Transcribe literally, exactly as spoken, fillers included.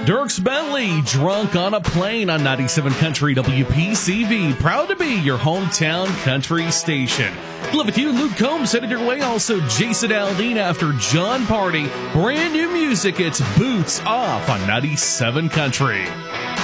Dierks Bentley, Drunk on a Plane on ninety-seven Country W P C V. Proud to be your hometown country station. Live with you, Luke Combs headed your way. Also, Jason Aldean after John Party. Brand new music, it's Boots Off on ninety-seven Country.